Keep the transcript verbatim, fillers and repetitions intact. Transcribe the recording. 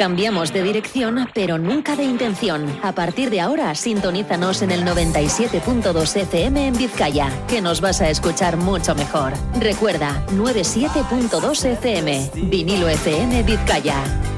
Cambiamos de dirección, pero nunca de intención. A partir de ahora, sintonízanos en el noventa y siete punto dos F M en Vizcaya, que nos vas a escuchar mucho mejor. Recuerda, noventa y siete punto dos F M, Vinilo F M Vizcaya.